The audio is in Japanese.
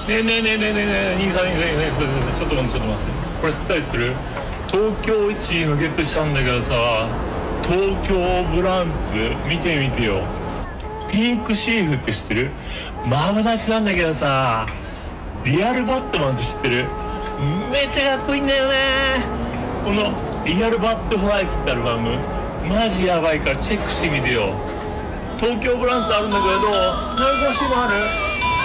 ねえねえねえねえねえねえ兄さんちょっと待ってちょっと待って、これ知ったりする？東京1位のゲットしたんだけどさ、東京ブランツ見てみてよ。ピンクシーフって知ってる？マブダチなんだけどさ、リアルバットマンって知ってる？めっちゃかっこいいんだよね。このリアルバットフライズってアルバムマジやばいからチェックしてみてよ。東京ブランツあるんだけど、なんか欲しいのある？